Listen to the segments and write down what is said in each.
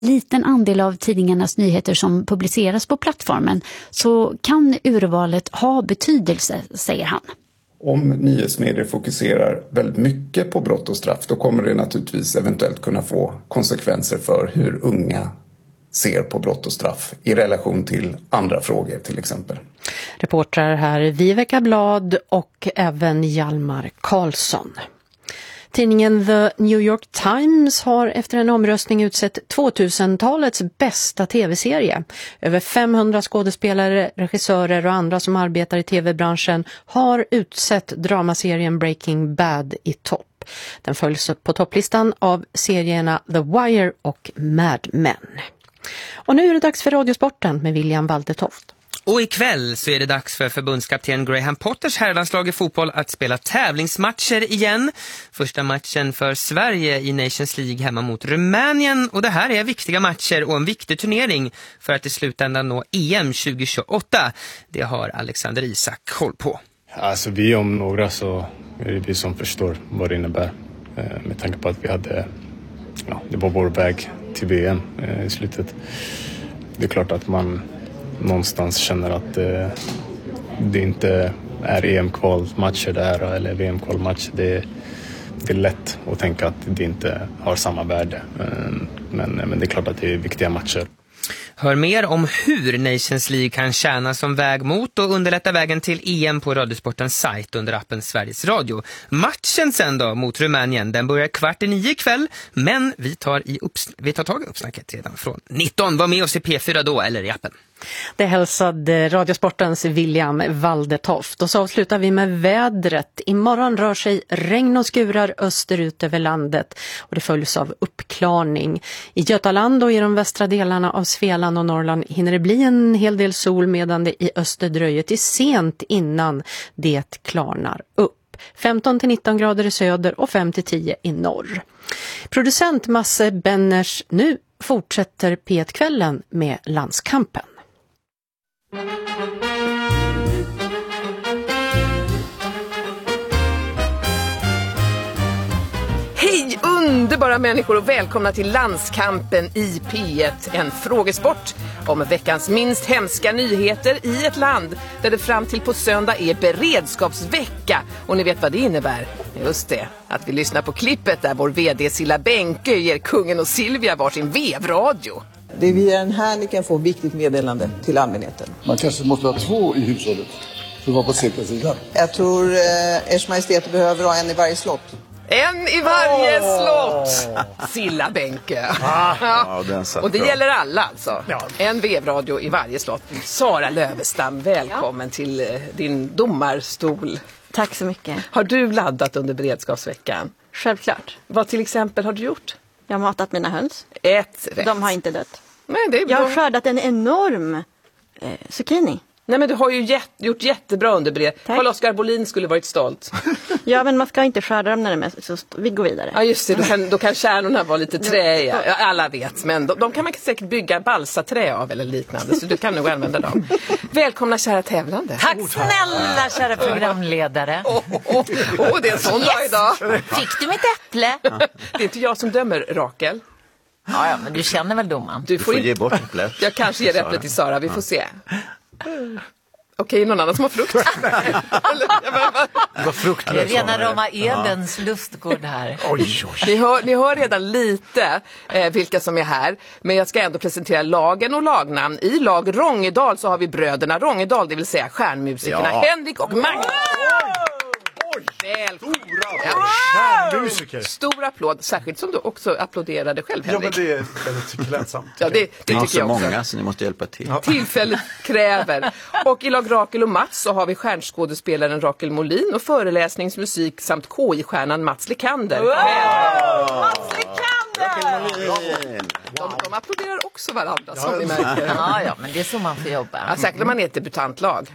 liten andel av tidningarnas nyheter som publiceras på plattformen så kan urvalet ha betydelse, säger han. Om nyhetsmedier fokuserar väldigt mycket på brott och straff, då kommer det naturligtvis eventuellt kunna få konsekvenser för hur unga ser på brott och straff i relation till andra frågor till exempel. Reportrar här Viveka Blad och även Hjalmar Karlsson. Tidningen The New York Times har efter en omröstning utsett 2000-talets bästa tv-serie. Över 500 skådespelare, regissörer och andra som arbetar i tv-branschen har utsett dramaserien Breaking Bad i topp. Den följs på topplistan av serierna The Wire och Mad Men. Och nu är det dags för Radiosporten med William Waldetoft. Och ikväll så är det dags för förbundskapten Graham Potters herrlandslag i fotboll att spela tävlingsmatcher igen. Första matchen för Sverige i Nations League hemma mot Rumänien. Och det här är viktiga matcher och en viktig turnering för att i slutändan nå EM 2028. Det har Alexander Isak koll på. Alltså vi om några så är det vi som förstår vad det innebär. Med tanke på att vi hade, det var vår väg till VM i slutet. Det är klart att man någonstans känner att det inte är EM-kvalmatcher där eller VM-kvalmatch. Det är lätt att tänka att det inte har samma värde. Men det är klart att det är viktiga matcher. Hör mer om hur Nations League kan tjäna som väg mot och underlätta vägen till EM på Radiosportens sajt under appen Sveriges Radio. Matchen sen då mot Rumänien, den börjar 8:45 ikväll, men vi tar tag i uppsnacket redan från 19. Var med oss i P4 då eller i appen. Det hälsade Radiosportens William Waldetoft. Och så avslutar vi med vädret. Imorgon rör sig regn och skurar österut över landet och det följs av uppklarning. I Götaland och i de västra delarna av Svealand och Norrland hinner det bli en hel del sol medan det i öster dröjer till sent innan det klarnar upp. 15-19 grader i söder och 5-10 i norr. Producent Masse Benners, nu fortsätter P1-kvällen med landskampen. Hej underbara människor och välkomna till landskampen i P1, en frågesport om veckans minst hemska nyheter i ett land där det fram till på söndag är beredskapsvecka. Och ni vet vad det innebär? Just det, att vi lyssnar på klippet där vår vd Silla Bänke ger kungen och Silvia varsin vevradio. Det är via den här ni kan få viktigt meddelande till allmänheten. Man kanske måste ha 2 i hushållet för att vara på säkra sidan. Jag tror Ers Majestät behöver ha en i varje slott. En i varje slott! Silla Bänke. Och det gäller alla alltså. En vevradio i varje slott. Sara Lövestam, välkommen till din domarstol. Tack så mycket. Har du laddat under beredskapsveckan? Självklart. Vad till exempel har du gjort? Jag har matat mina höns. Ett rätt. De har inte dött. Nej, det är bra. Jag har skördat en enorm zucchini. Nej, men du har ju gjort jättebra under beredskap. Carl-Oskar Bolin skulle varit stolt. Ja, men man ska inte skörda dem när det är mest. Så vi går vidare. Ja, just det. Då kan kärnorna vara lite träiga. Ja, alla vet. Men de kan man säkert bygga balsaträ av eller liknande. Så du kan nog använda dem. Välkomna kära tävlande. Tack snälla kära programledare. Det är en sån dag idag. Fick du mitt äpple? Det är inte jag som dömer, Rakel. Ja, men du känner väl domaren? Du får ge bort äpplet. Jag kanske ger äpplet till Sara, vi får se. Okej, någon annan som har frukt? Vad frukt? Det är rena Roma Edens lustgård här. Ni hör redan lite vilka som är här. Men jag ska ändå presentera lagen och lagnamn. I lag Rångedal så har vi bröderna Rångedal, det vill säga stjärnmusikerna Henrik och Magnus. Stor applåd, särskilt som du också applåderade själv, Henrik. Ja, men det är väldigt klädsamt. Ja, det tycker jag också. Många, så ni måste hjälpa till. Tillfället kräver. Och i lag Rakel och Mats så har vi stjärnskådespelaren Rakel Molin och föreläsningsmusik samt KI-stjärnan Mats Lekander. Mats Lekander! De applåderar också varandra, som ni märker. Ja, men det är så man får jobba. Ja, säkert när man är ett debutantlag.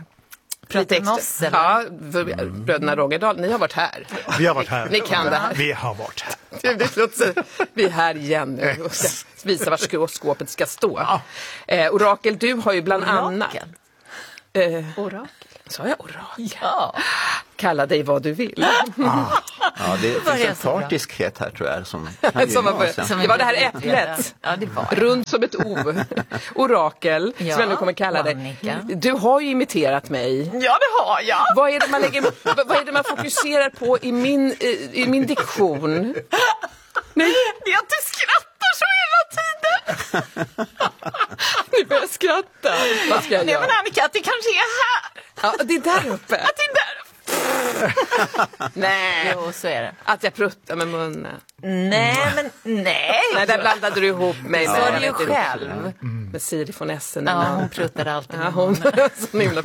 Bröderna Rångedal, ni har varit här. Vi har varit här. Ni kan det här. Vi har varit här. Vi är här igen nu och ska visa var skåpet ska stå. Orakel, du har ju bland annat... Orakel. Sa jag orakel? Ja. Kalla dig vad du vill. Ja, det finns en partiskhet här tror jag som kan det var det här äpplet. Ja, det var runt som ett orakel, som jag nu kommer kalla dig. Du har ju imiterat mig. Ja, det har jag. Vad är det man fokuserar på i min diktion? Nej. Det är att du skrattar så hela tiden. Ni börjar skratta. Vad ska jag göra? Men Annika, att det kanske är här. Ja, det är där uppe. Att det är där uppe. Nej. Jo, så är det. Att jag pruttar med munnen. Nej. Nej, där blandade du ihop mig. Så är det ju själv. Med Siri från Essen. Ja, hon pruttade alltid. Ja, hon så himla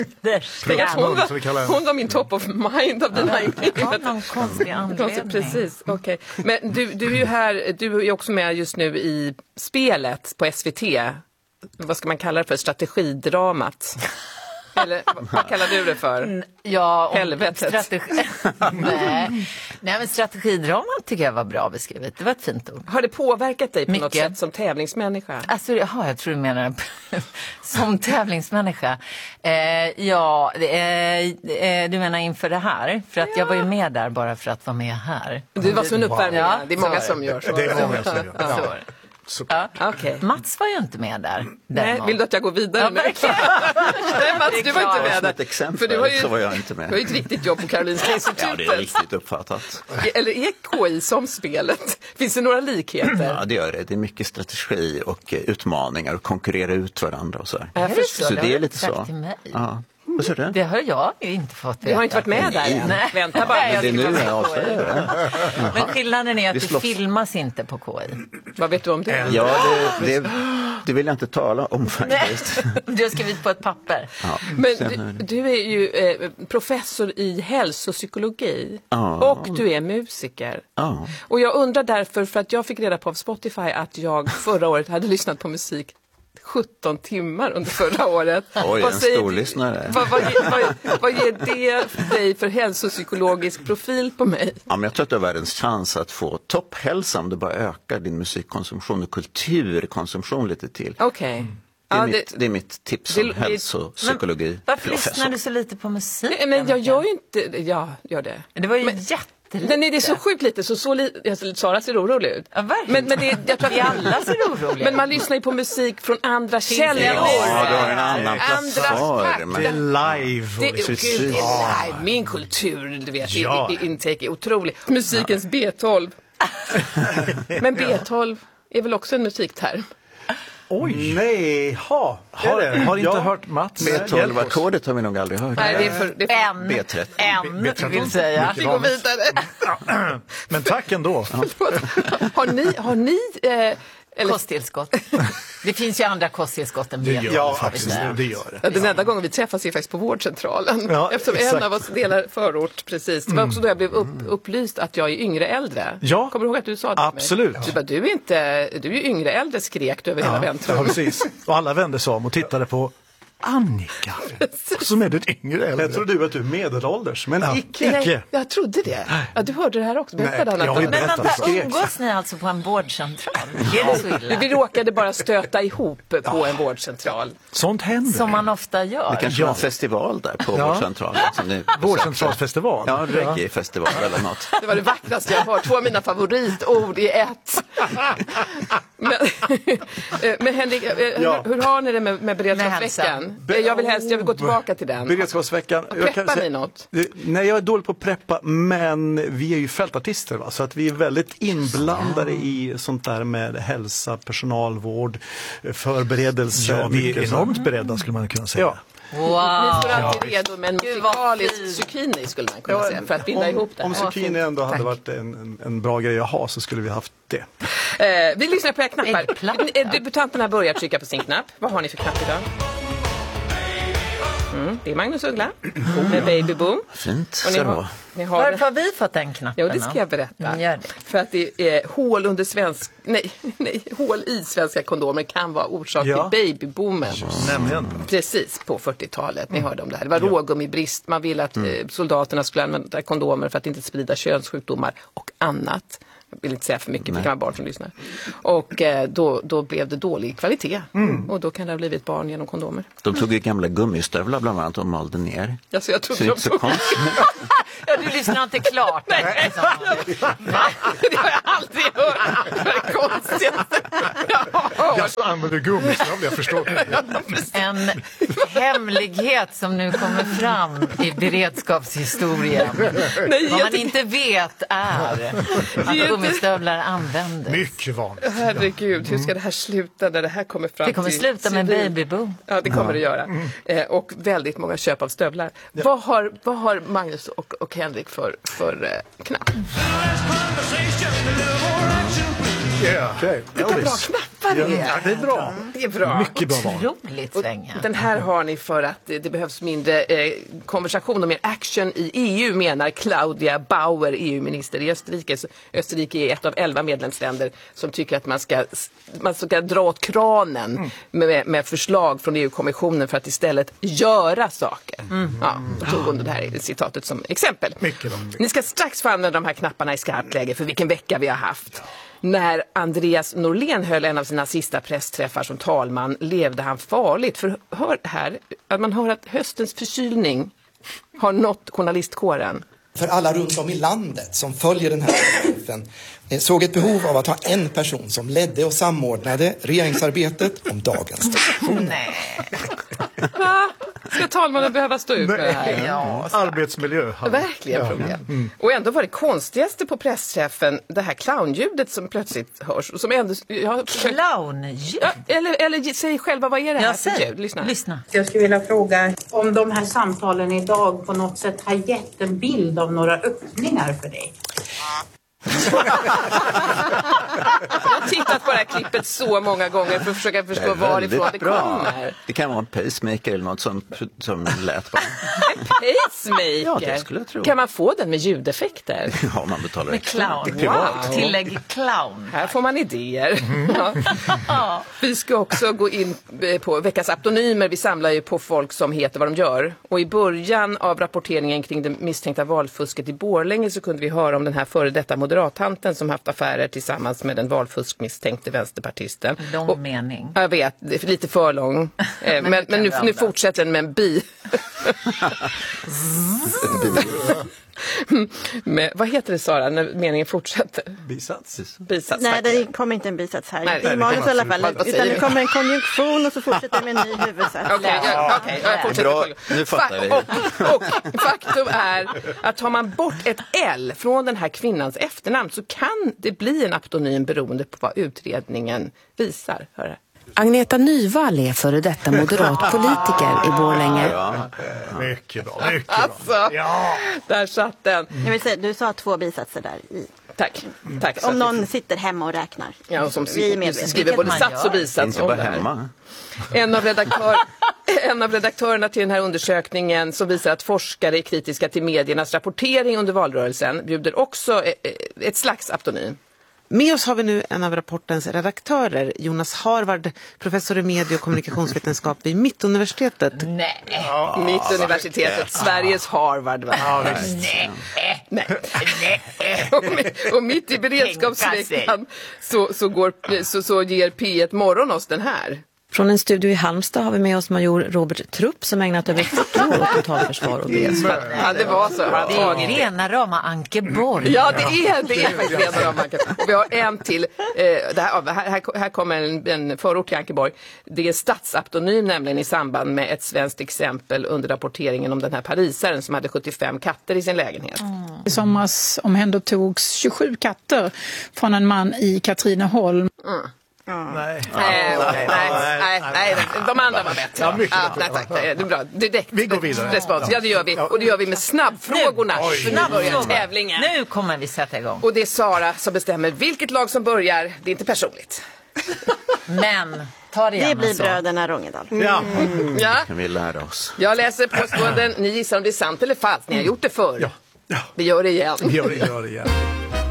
Hon var min top of mind av den här inledningen. Någon konstig anledning. Precis, okej. Men du är ju här, du är också med just nu i spelet på SVT. Vad ska man kalla det för? Strategidramat. Eller vad kallar du det för? Ja, helvetet. Nej, men strategidramat tycker jag var bra beskrivet. Det var ett fint ord. Har det påverkat dig på något sätt som tävlingsmänniska? Alltså, jag tror du menar som tävlingsmänniska. Du menar inför det här? För att jag var ju med där bara för att vara med här. Du var som en uppvärmning. Ja, det är många som gör så. Det är många som gör. Ja. Ja. Okay. Mats var ju inte med där. Nej, vill du att jag går vidare nu? Nej, Mats, du var inte med där. Ett exempel, för så var jag inte med. Du har ju ett riktigt jobb på Karolinska institutet. Ja, det är riktigt uppfattat. Eller är KI som spelet? Finns det några likheter? Ja, det gör det. Det är mycket strategi och utmaningar och konkurrera ut varandra och så här. Jag förstår, så det är lite så. Ja. Det har jag inte fått. Du har inte varit med där än. Vänta bara. Men det är nu jag avslöjar. Men skillnaden är att det filmas inte på KI. Vad vet du om det? Ja, det vill jag inte tala om faktiskt. Du har skrivit på ett papper. Ja, men du är ju professor i hälsopsykologi. Och du är musiker. Och jag undrar därför, för att jag fick reda på av Spotify att jag förra året hade lyssnat på musik 17 timmar under förra året. Oj, en stor lyssnare. Vad ger det dig för hälsopsykologisk profil på mig? Ja, men jag tror att det är världens chans att få topphälsa om du bara ökar din musikkonsumtion och kulturkonsumtion lite till. Okej. Det är mitt tips som hälsopsykologi. Varför lyssnar du så lite på musik? Nej, men jag gör ju inte... Ja, gör det. Det var ju jättelite. Nej, det är så sjukt lite. Sara ser orolig ut. Ja, verkligen. Men jag tror att alla ser oroliga. Men man lyssnar ju på musik från andra källor. Ja, du har en annan plattform. Det är live. Det är live. Min kultur, du vet, intake är otrolig. Musikens B12. Men B12 är väl också en musikterm? Oj! Nej, har inte hört Mats. B12-ackordet har vi nog aldrig hört. Nej, det är B13. Vill säga. Vi går vidare. Men tack ändå. Har ni kosttillskott. Det finns ju andra kosttillskott än B12. Ja, faktiskt. Det gör det. Den enda gången vi träffas är faktiskt på vårdcentralen. Ja, eftersom en av oss delar förort, precis. Det var också då jag blev upplyst att jag är yngre äldre. Ja, kommer du ihåg att du sa det till absolut. mig? Du bara, du är ju yngre äldre, skrek du över hela väntrum. Ja, precis. Och alla vände sig om och tittade på Annika, som är det yngre äldre. Jag tror du att du är medelålders, men icke. Nej, jag trodde det. Ja, du hörde det här också. Men umgås ni alltså på en vårdcentral? Är det så illa? Vi råkade bara stöta ihop på en vårdcentral. Sånt händer. Som man ofta gör. Det kanske var en festival där på vårdcentralen. Vårdcentralsfestival. Ja, reggae-festival eller något. Det var det vackraste jag har hört. 2 av mina favoritord i ett. Men Henrik, hur har ni det med beredskapsveckan? Jag vill gå tillbaka till den. Beredskapsveckan. Preppar ni något? Nej, jag är dålig på att preppa, men vi är ju fältartister, va? Så att vi är väldigt inblandade i sånt där med hälsa, personalvård, förberedelse. Ja, vi är enormt beredda, skulle man kunna säga. Ja. Wow. Ni står alltid redo med en musikalisk zucchini, skulle man kunna säga, för att binda ihop det. Om zucchini ändå hade varit en bra grej att ha, så skulle vi haft det. Vi lyssnar på era knappar. Debutanterna börjar trycka på sin knapp. Vad har ni för knapp idag? Det är Magnus Uggla med Baby Boom. Fint. Varför har vi fått den knappen? Jo, det ska jag berätta. För att det är hål i svenska kondomer kan vara orsak till babyboomen. Nämligen. Precis, på 40-talet. Ni hörde om det här. Det var rågummibrist. Man ville att soldaterna skulle använda kondomer för att inte sprida könssjukdomar och annat. Jag vill inte säga för mycket, det kan vara barn som lyssnar. Och då blev det dålig kvalitet. Och då kan det ha blivit barn genom kondomer. De tog ju gamla gummistövlar bland annat och malde ner. Alltså, jag trodde så inte så konstigt. Ja, du lyssnar inte klart. Nej. Det har jag aldrig hört. Det är konstigt. Jag så använder gummistövlar, jag förstår. En hemlighet som nu kommer fram i beredskapshistorien. Vad man inte vet är att gummistövlar användes. Mycket vanligt. Herregud, hur ska det här sluta när det här kommer fram? Det kommer sluta med babyboom. Ja, det kommer det göra. Och väldigt många köp av stövlar. Vad har Magnus och Henrik för knapp? Yeah. Okay. Vilka bra knappar det är. Ja, det är bra. Det är bra. Mycket bra val. Otroligt svänga. Den här har ni för att det behövs mindre konversation och mer action i EU, menar Claudia Bauer, EU-minister i Österrike. Så Österrike är ett av 11 medlemsländer som tycker att man ska dra åt kranen med förslag från EU-kommissionen för att istället göra saker. Ja, jag tog under det här citatet som exempel. Ni ska strax få använda de här knapparna i skarpt läge för vilken vecka vi har haft. När Andreas Norlén höll en av sina sista pressträffar som talman levde han farligt. För hör här, att man hör att höstens förkylning har nått journalistkåren. För alla runt om i landet som följer den här debatten såg ett behov av att ha en person som ledde och samordnade regeringsarbetet om dagens diskussion. Ska talmannen behöva stå ut med det här? Ja, arbetsmiljö. Verkligen problem. Och ändå var det konstigaste på pressträffen det här clownljudet som plötsligt hörs. Som ändå, clownljud? Ja, eller säg själva, vad är det här för ljud? Lyssna. Jag skulle vilja fråga om de här samtalen idag på något sätt har gett en bild av några öppningar för dig. Jag har tittat på det här klippet så många gånger för att försöka förstå varifrån det kommer. Det kan vara en pacemaker eller något som lät bara. En pacemaker? Ja, det skulle jag tro. Kan man få den med ljudeffekter? Ja, man betalar med clown. Wow. Tillägg clown. Här får man idéer. Ja. Vi ska också gå in på veckans aptonymer. Vi samlar ju på folk som heter vad de gör. Och i början av rapporteringen kring det misstänkta valfusket i Borlänge så kunde vi höra om den här före detta moderattanten som haft affärer tillsammans med den valfuskmisstänkte vänsterpartisten. Lång mening. Jag vet, det är lite för lång. men nu fortsätter den med en bi. Men, vad heter det, Sara, när meningen fortsätter? Bisats. Nej, det kommer inte en bisats här. Nej, i manus i alla fall. Utan det kommer en konjunktion och så fortsätter med en ny huvudsats. Okej, jag fortsätter. Nu fattar vi. Och faktum är att tar man bort ett L från den här kvinnans efternamn så kan det bli en aptonym beroende på vad utredningen visar. Hörru. Agneta Nyvall är före detta moderat politiker i Borlänge. Ja. Mycket bra. Alltså, där satt den. Jag vill säga, du sa 2 bisatser där i. Tack. Om någon sitter hemma och räknar. Ja, och som skriver både sats och bisats. Inte bara hemma. En av redaktörerna till den här undersökningen som visar att forskare är kritiska till mediernas rapportering under valrörelsen bjuder också ett slags aptonym. Med oss har vi nu en av rapportens redaktörer, Jonas Harvard, professor i medie- och kommunikationsvetenskap vid Mittuniversitetet. Nej. Mittuniversitetet, Sveriges Harvard. Va? Nej. Och mitt i beredskapsveckan så ger P1 Morgon oss den här. Från en studio i Halmstad har vi med oss major Robert Trupp som ägnat över 40 år åt totalförsvar och beredskap. Ja, det var så. Det är rena rama Ankeborg. Ja, det är faktiskt rena rama Ankeborg. Och vi har en till. Här kommer en förort till Ankeborg. Det är statsaptonym nämligen i samband med ett svenskt exempel under rapporteringen om den här parisaren som hade 75 katter i sin lägenhet. I somras omhändertogs 27 katter från en man i Katrineholm. Nej, de andra var bättre. Ja, mycket bra. Nej, tack. Det är bra. Direkt vi går vidare. Respons. Ja, det gör vi. Och det gör vi med snabbfrågorna. Tävlingen. Nu kommer vi sätta igång. Och det är Sara som bestämmer vilket lag som börjar. Det är inte personligt. Men ta det igen. Det blir bröderna Rångedal. Ja. Kan vi lära oss. Jag läser påståenden. Ni gissar om det är sant eller falskt. Ni har gjort det förr. Ja. Vi gör det igen. Vi gör det igen.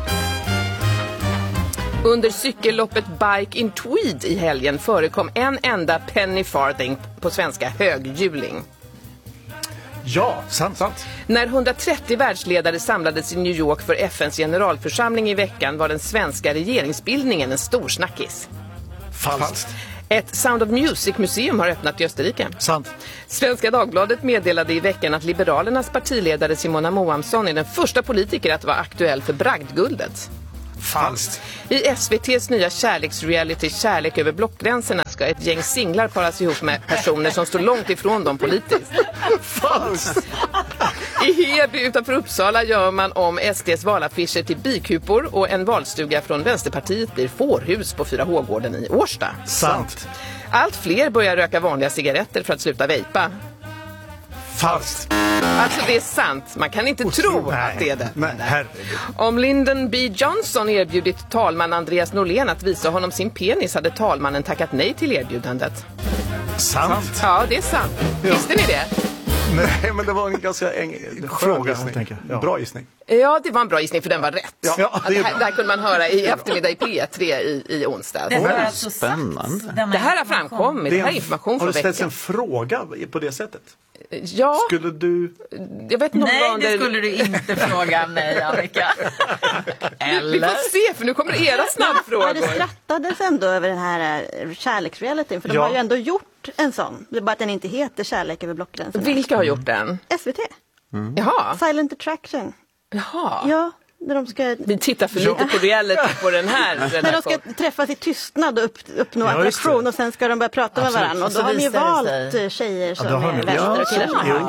Under cykelloppet Bike in Tweed i helgen förekom en enda penny farthing på svenska höghjuling. Ja, sant. När 130 världsledare samlades i New York för FNs generalförsamling i veckan var den svenska regeringsbildningen en stor snackis. Falskt. Ett Sound of Music-museum har öppnat i Österrike. Sant. Svenska Dagbladet meddelade i veckan att Liberalernas partiledare Simona Moamsson är den första politiker att vara aktuell för Bragdguldet. Falskt. I SVT:s nya kärleksreality Kärlek över blockgränserna ska ett gäng singlar paras ihop med personer som står långt ifrån dem politiskt. Falskt. I Heby utanför Uppsala gör man om SDs valaffischer till bikupor och en valstuga från Vänsterpartiet blir fårhus på 4H-gården i Årsta. Sant. Allt fler börjar röka vanliga cigaretter för att sluta vejpa. Falskt. Alltså det är sant, man kan inte tro att det är det. Nej. Om Lyndon B. Johnson erbjudit talman Andreas Norlén att visa honom sin penis hade talmannen tackat nej till erbjudandet. Sant. Ja, det är sant. Visste ni det? Nej, men det var en ganska fråga, gissning. tänker jag. Ja. Bra gissning. Ja, det var en bra gissning för den var rätt. Ja, det här kunde man höra i eftermiddag i P3 i onsdag. Spännande. Det här har framkommit, det här är information har från du ställt veckan. en fråga på det sättet? Ja. Skulle du... Jag vet inte Nej, det skulle du inte fråga mig, Annika. Eller? Vi får se, för nu kommer era snabbfrågor. Det skrattades ändå över den här kärleksrealityn, för de har ju ändå gjort en sån. Det är bara att den inte heter Kärlek över blockgränsen. Vilka har gjort den? SVT. Jaha. Silent Attraction. Jaha. Ja. När de ska... Vi tittar för lite på reality på den här. När de ska träffas i tystnad och uppnå attraktion och sen ska de börja prata med varandra. Och då har ni valt tjejer som är vänster och killar som är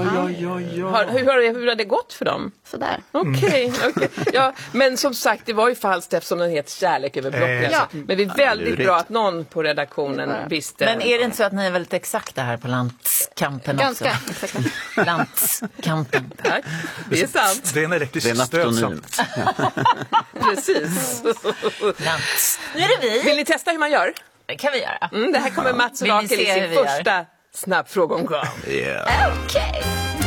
höger. Hur har det gått för dem? Sådär. Okej. Ja, men som sagt, det var ju falskt eftersom den heter Kärlek över blockgränsen. Men det är väldigt bra att någon på redaktionen visste. Men är det inte så att ni är väldigt exakta här på landskampen också? Ganska exakt. Landskampen. Tack. Det är sant. Det är en elektrisk stöd. Precis. Nu är det vi. Vill ni testa hur man gör? Det kan vi göra. Det här kommer Mats Rakel i sin första snabbfrågeomgång. Okej.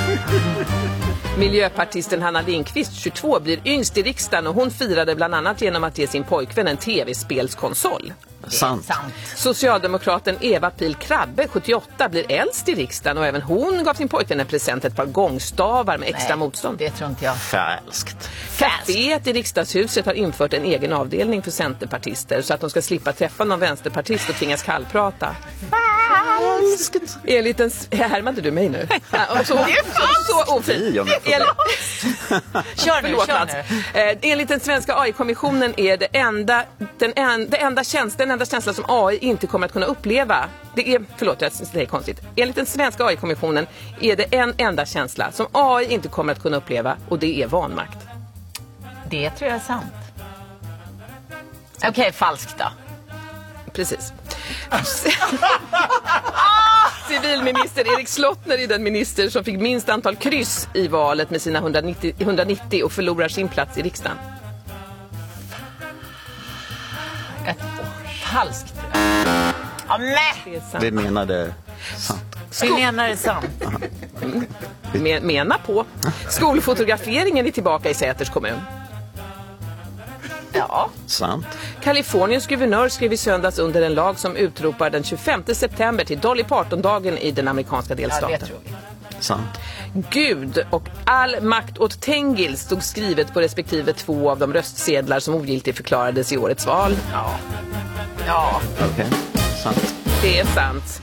Miljöpartisten Hanna Lindqvist, 22, blir yngst i riksdagen och hon firade bland annat genom att ge sin pojkvän en tv-spelskonsol. Sant. Socialdemokraten Eva Pil Krabbe, 78, blir äldst i riksdagen och även hon gav sin pojkvän en present, ett par gångstavar med extra motstånd. Det tror inte jag. Falskt. Caféet i riksdagshuset har infört en egen avdelning för centerpartister så att de ska slippa träffa någon vänsterpartist och tvingas kallprata. Falskt. Enligt en... Härmade du mig nu? Så ofint. Kör nu. Enligt den svenska AI-kommissionen är det enda känsla som AI inte kommer att kunna uppleva. Det är, förlåt jag säger konstigt. Enligt den svenska AI-kommissionen är det en enda känsla som AI inte kommer att kunna uppleva och det är vanmakt. Det tror jag är sant. Okej, falskt då. Precis. Civilminister Erik Slottner är den minister som fick minst antal kryss i valet med sina 190 och förlorar sin plats i riksdagen. Falskt. Ja, nej. Vi menade sant. Vi menar det sant. Mena på. Skolfotograferingen är tillbaka i Säters kommun. Ja. Sant. Kaliforniens guvernör skrev i söndags under en lag som utropar den 25 september till Dolly Parton-dagen i den amerikanska delstaten. Ja, det tror vi. Sant. Gud och all makt åt Tengil stod skrivet på respektive 2 av de röstsedlar som ogiltigt förklarades i årets val. Ja. Okej. Sant. Det är sant.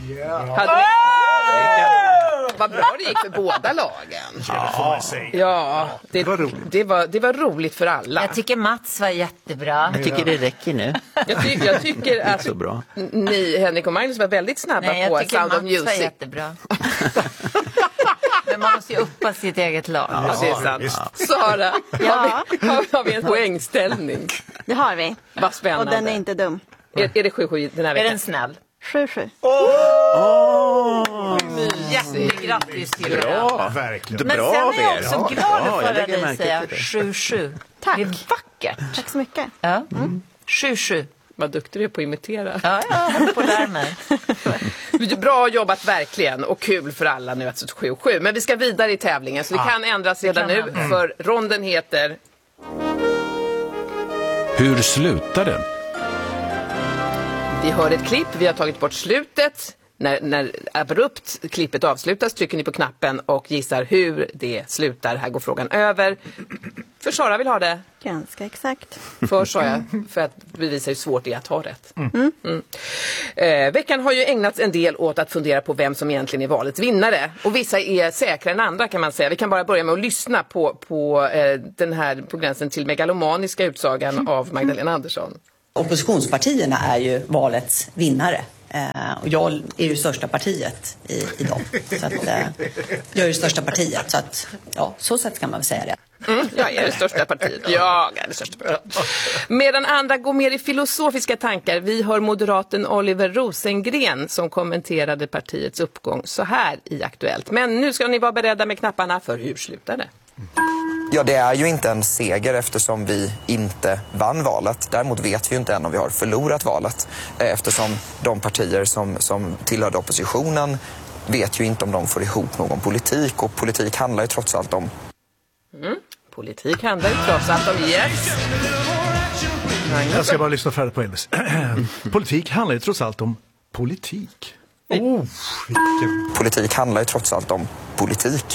Vad bra det gick för båda lagen. Ja, det var roligt för alla. Jag tycker Mats var jättebra. Jag tycker det räcker nu. Jag tycker att så bra. Ni, Henrik och Magnus, var väldigt snabba på Sound of Music. Jag tycker Mats var jättebra. Men man måste ju uppa sitt eget lag. Ja, det är sant. Sara, har vi en poängställning? Det har vi. Vad spännande. Och den är inte dum. Är det 7-7 den här veckan? Är den snäll? 7-7. Jättegrattis till er. Bra, verkligen. Men sen är jag också glad för att ni säger 7-7. Tack. Det är vackert. Tack så mycket. Ja. 7-7. Vad duktig du är på att imitera. Ja, jag håller på att lära mig. Bra jobbat verkligen och kul för alla nu att 7-7. Men vi ska vidare i tävlingen så det kan ändras redan nu för ronden heter... Hur slutar det? Vi hör ett klipp, vi har tagit bort slutet. När abrupt klippet avslutas trycker ni på knappen och gissar hur det slutar. Här går frågan över. För Sara vill ha det. Ganska exakt. För sa jag, för att bevisa hur svårt det är att ha rätt. Veckan har ju ägnats en del åt att fundera på vem som egentligen är valets vinnare. Och vissa är säkra än andra kan man säga. Vi kan bara börja med att lyssna på den här på gränsen till megalomaniska utsagan av Magdalena Andersson. Oppositionspartierna är ju valets vinnare. Och jag är ju största partiet i dem. Så att, jag är det största partiet. Så att, ja, så sätt kan man väl säga det. Jag är det största partiet. Jag är det största partiet. Medan andra går mer i filosofiska tankar. Vi hör moderaten Oliver Rosengren som kommenterade partiets uppgång så här i Aktuellt. Men nu ska ni vara beredda med knapparna för hur slutar det? Ja, det är ju inte en seger eftersom vi inte vann valet. Däremot vet vi ju inte än om vi har förlorat valet. Eftersom de partier som tillhörde oppositionen vet ju inte om de får ihop någon politik. Och politik handlar ju trots allt om... Politik handlar ju trots allt om Jag ska bara lyssna färdigt på Elvis. Politik handlar ju trots allt om politik. Politik handlar ju trots allt om politik.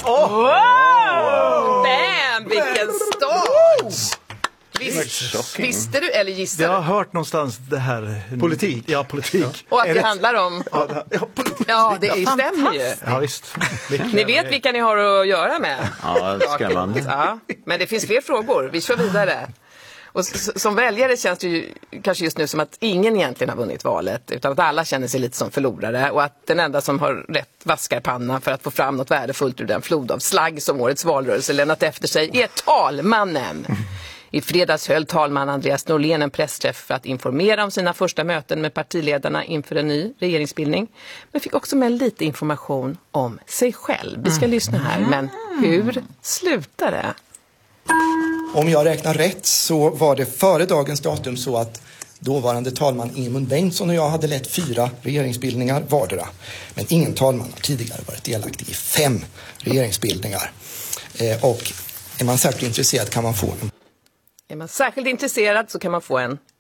Bam! Vilken start! Visste du eller gissade du? Jag har hört någonstans det här... Politik? Ja, politik. Och att det handlar om... Ja, det stämmer ju. Ja, visst. Ni vet vilka ni har att göra med. Ja, det ska man. Ja, men det finns fler frågor. Vi kör vidare. Och som väljare känns det ju kanske just nu som att ingen egentligen har vunnit valet, utan att alla känner sig lite som förlorare och att den enda som har rätt vaskarpanna för att få fram något värdefullt ur den flod av slagg som årets valrörelse lämnat efter sig är talmannen. I fredags höll talman Andreas Norlén en pressträff för att informera om sina första möten med partiledarna inför en ny regeringsbildning. Men fick också med lite information om sig själv. Vi ska lyssna här, men hur slutar det? Om jag räknar rätt så var det före dagens datum så att dåvarande talman Ingemund Bengtsson och jag hade lett 4 regeringsbildningar vardera. Men ingen talman har tidigare varit delaktig i 5 regeringsbildningar. Och är man särskilt intresserad kan man få en... Är man särskilt intresserad så kan man få en...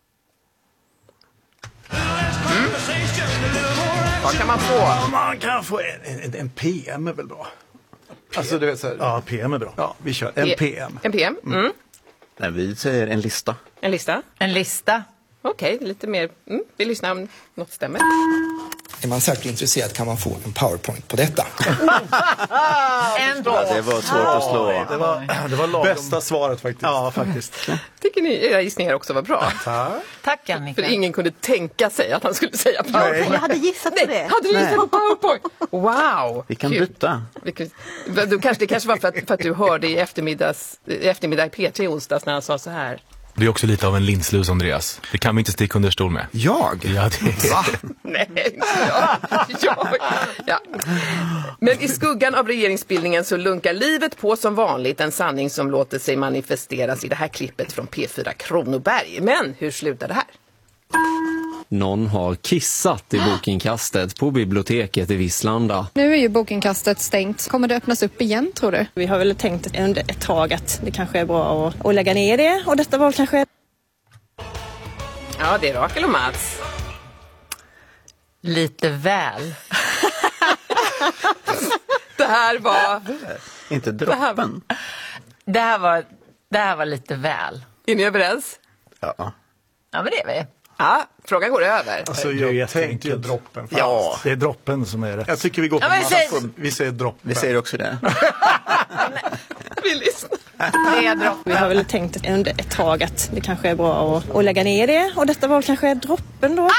Vad kan man få? Man kan få en PM är väl bra. Alltså du vet så här. Ja, PM är bra. Ja, vi kör en PM. En PM? Nej, vi säger en lista. En lista? En lista. Okej, lite mer. Vi lyssnar om något stämmer. Är man särskilt intresserad kan man få en PowerPoint på detta. Det var svårt att slå. Det var lagom. Bästa svaret faktiskt. Ja, faktiskt. Tycker ni era gissningar också var bra? Tack Annika. För ingen kunde tänka sig att han skulle säga PowerPoint. Nej. Jag hade gissat på det. Hade du gissat på PowerPoint? Wow! Vi kan byta. Det kanske var för att du hörde i eftermiddag i P3 i onsdags när han sa så här. Det är också lite av en linslus, Andreas. Det kan vi inte sticka under stol med. Jag? Ja, det... Va? Nej, ja. Men i skuggan av regeringsbildningen så lunkar livet på som vanligt. En sanning som låter sig manifesteras i det här klippet från P4 Kronoberg. Men hur slutar det här? Någon har kissat i bokinkastet på biblioteket i Visslanda. Nu är ju bokinkastet stängt. Kommer det öppnas upp igen, tror du? Vi har väl tänkt under ett tag att det kanske är bra att lägga ner det. Och detta var kanske... Ja, det är Rakel och Mats. Lite väl. Det här var... Inte droppen. Det här var lite väl. Är ni överens? Ja. Ja, men det är vi. Ja, frågan går över. Alltså jag tänkte ju droppen. Ja. Det är droppen som är rätt. Jag tycker vi går på vi säger droppen. Vi säger också det. Vi lyssnar. Det är droppen. Vi har väl tänkt under ett tag att det kanske är bra att lägga ner det. Och detta var kanske droppen då.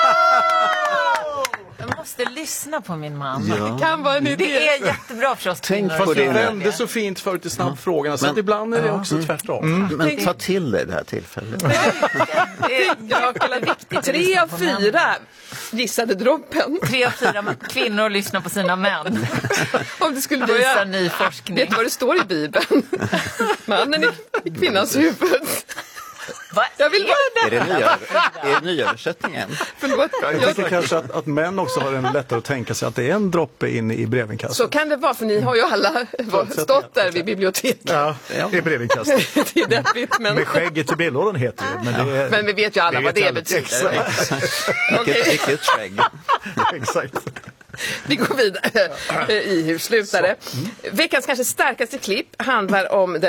Jag måste lyssna på min man. Ja. Det kan vara en idé. Det är jättebra för oss. Tänk Fast på det det. vände så fint förut i snabbfrågorna. Så att ibland är det också tvärtom. Men ta till dig det här tillfället. Det är viktigt. 3 av 4 gissade droppen. 3 av 4 kvinnor lyssnar på sina män. Om det skulle börja... Visar ny forskning. Vet du vad det står i Bibeln? Mannen i kvinnans huvud. Jag vill bara Är det nyöversättningen? Förlåt. Jag tycker kanske att män också har en lättare att tänka sig att det är en droppe in i brevinkastet. Så kan det vara, för ni har ju alla stått där vid biblioteket. Ja, i brevinkastet. Det är deppigt, men... Med skägget i bildlådan heter det. Men vi vet ju alla vad det betyder. Vilket skägg. Exakt. Vi går vidare i hur slutar det. Veckans kanske starkaste klipp handlar om den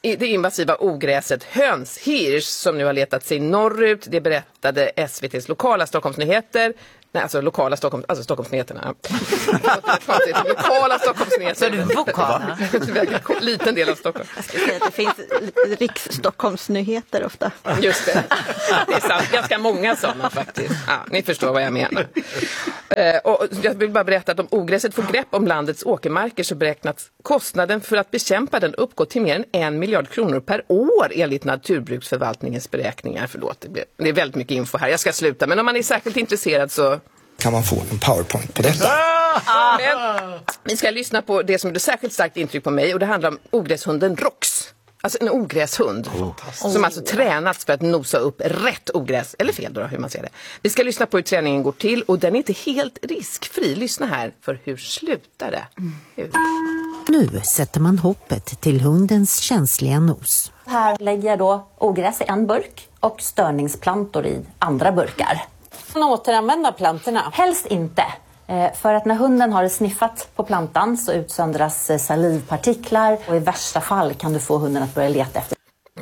det invasiva ogräset hönshirs som nu har letat sig norrut. Det berättade SVT:s lokala Stockholmsnyheter. Nej, alltså lokala Stockholmsnyheterna. Lokala Stockholmsnyheter. Så är du vokala? Liten del av Stockholm. Jag ska säga att det finns riks-Stockholmsnyheter ofta. Just det. Det är sant. Ganska många sådana faktiskt. Ja, ni förstår vad jag menar. Och jag vill bara berätta att om ogräset får grepp om landets åkermarker så beräknas kostnaden för att bekämpa den uppgå till mer än 1 miljard kronor per år enligt Naturbruksförvaltningens beräkningar. Förlåt, det är väldigt mycket info här. Jag ska sluta, men om man är särskilt intresserad så kan man få en PowerPoint på detta. Men vi ska lyssna på det som är särskilt starkt intryck på mig och det handlar om ogräshunden Rox. Alltså en ogräshund som alltså tränats för att nosa upp rätt ogräs, eller fel då hur man ser det. Vi ska lyssna på hur träningen går till och den är inte helt riskfri. Lyssna här, för hur slutar det? Nu sätter man hoppet till hundens känsliga nos. Här lägger jag då ogräs i en burk och störningsplantor i andra burkar. Återanvända plantorna? Helst inte. För att när hunden har sniffat på plantan så utsöndras salivpartiklar och i värsta fall kan du få hunden att börja leta efter.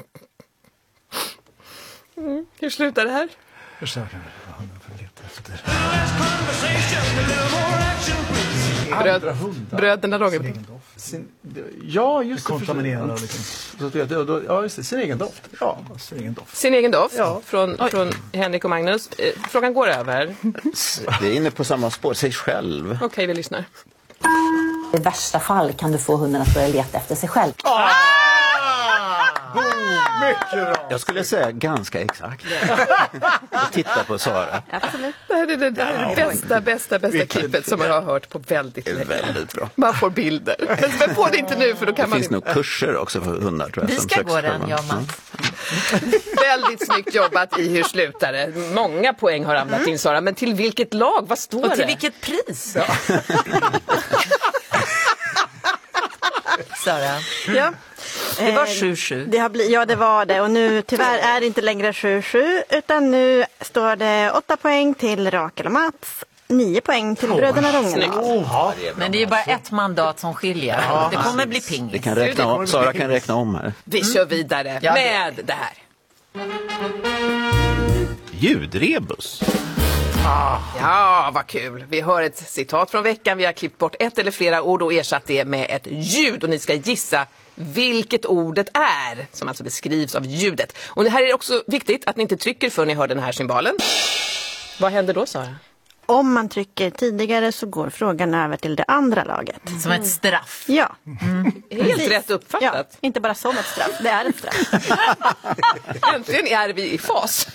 Hur slutar det här? Bröderna Roger. Ja, just det. Kontaminerad. Ja, just det. Sin egen doft. Ja, sin egen doft. Sin egen doft från Henrik och Magnus. Frågan går över. Det är inne på samma spår, sig själv. Okej, vi lyssnar. I värsta fall kan du få hunden att börja leta efter sig själv. Mycket bra. Jag skulle säga ganska exakt. Titta på Sara. Absolut. Det här är det bästa klippet som man har hört på väldigt länge. Väldigt bra. Man får bilder. Men får det inte nu för då kan det man finns nog kurser också för hundar tror jag. Vi ska gå den, man. Väldigt snyggt jobbat i hur slutar det. Många poäng har ramlat in Sara, men till vilket lag? Vad står det? Och till vilket pris? Ja. Sara. Ja. Det var 7-7. Det var det. Och nu tyvärr är det inte längre 7-7 utan nu står det 8 poäng till Rakel och Mats. 9 poäng till bröderna Rongenal. Men det är ju bara ett mandat som skiljer. Det kommer bli pingis. Det kan räkna om. Sara kan räkna om här. Vi kör vidare med det här. Ljudrebus. Ja, vad kul. Vi hör ett citat från veckan. Vi har klippt bort ett eller flera ord och ersatt det med ett ljud. Och ni ska gissa vilket ordet är, som alltså beskrivs av ljudet. Och det här är också viktigt att ni inte trycker för ni hör den här symbolen. Vad händer då, Sara? Om man trycker tidigare så går frågan över till det andra laget. Som ett straff. Ja. Helt rätt uppfattat. Ja, inte bara som ett straff, det är ett straff. Äntligen är vi i fas.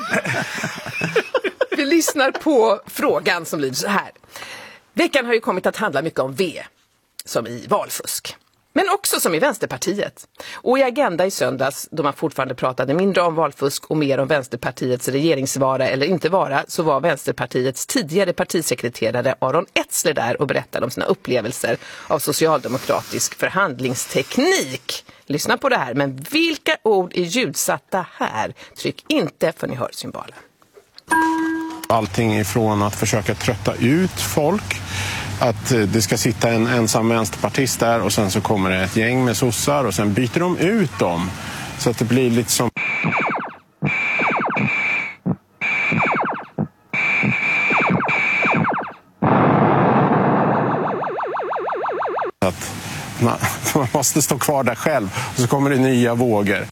Vi lyssnar på frågan som lyder så här. Veckan har ju kommit att handla mycket om V, som i valfusk. Men också som i Vänsterpartiet. Och i Agenda i söndags, då man fortfarande pratade mindre om valfusk och mer om Vänsterpartiets regeringsvara eller inte vara, så var Vänsterpartiets tidigare partisekreterare Aron Etzler där och berättade om sina upplevelser av socialdemokratisk förhandlingsteknik. Lyssna på det här, men vilka ord är ljudsatta här? Tryck inte för ni hör symbolen. Allting ifrån att försöka trötta ut folk, att det ska sitta en ensam vänsterpartist där och sen så kommer det ett gäng med sossar och sen byter de ut dem så att det blir lite som att man måste stå kvar där själv och så kommer det nya vågor.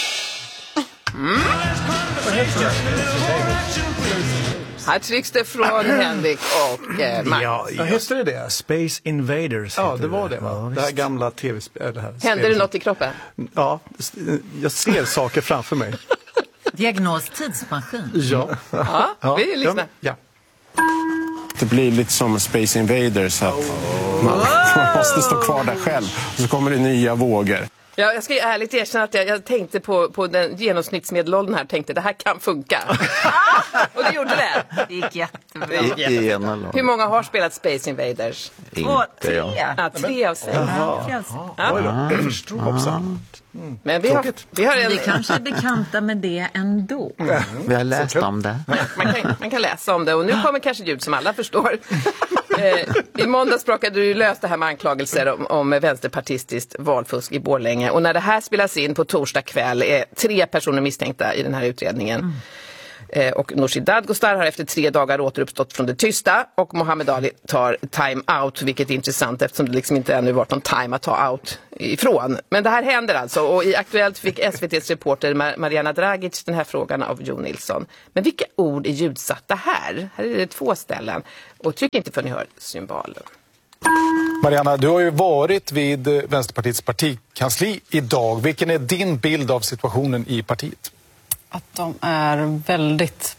Här trycks det från Henrik och Magnus. Ja, hette det? Space Invaders. Ja, det var det. Va? Det här gamla tv-spelet. Händer det något i kroppen? Ja, jag ser saker framför mig. Diagnos tidsmaskin. Ja, vi lyssnar. Ja. Det blir lite som Space Invaders att man måste stå kvar där själv och så kommer det nya vågor. Ja, jag ska ärligt erkänna att jag tänkte på den genomsnittsmedelåldern här, tänkte det här kan funka. Och det gjorde det. Det gick jättebra. Hur många har spelat Space Invaders? 3. Ja, 3 av 6. Jag förstår hoppsan. Men vi har en... Vi kanske är bekanta med det ändå. Vi har läst om det. Man kan läsa om det och nu kommer kanske ljud som alla förstår. I måndags brakade du löst det här med anklagelser om vänsterpartistiskt valfusk i Borlänge. Och när det här spelas in på torsdag kväll är 3 personer misstänkta i den här utredningen. Och Nooshi Dadgostar har efter 3 dagar återuppstått från det tysta och Mohammed Ali tar time out, vilket är intressant eftersom det liksom inte ännu varit någon time att ta out ifrån. Men det här händer alltså, och i Aktuellt fick SVT:s reporter Mariana Dragic den här frågan av Jo Nilsson. Men vilka ord är ljudsatta här? Här är det 2 ställen. Och tryck inte för ni hör symbalen. Mariana, du har ju varit vid Vänsterpartiets partikansli idag. Vilken är din bild av situationen i partiet? Att de är väldigt...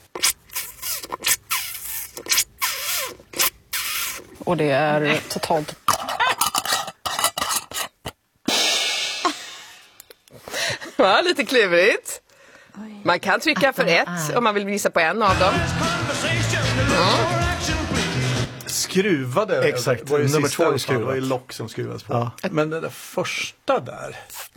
Och det är totalt... Ja, lite klurigt. Man kan trycka för 1 om man vill visa på en av dem. Skruvade. Exakt, nummer 2 är skruvat. Det var ju lock som skruvades på. Ja. Men den där första där...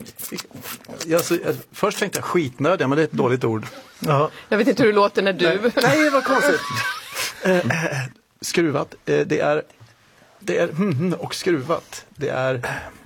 först tänkte jag skitnödiga, men det är ett dåligt ord. Ja. Jag vet inte hur det låter när du... Nej, vad konstigt. Skruvat. Det är och skruvat. Det är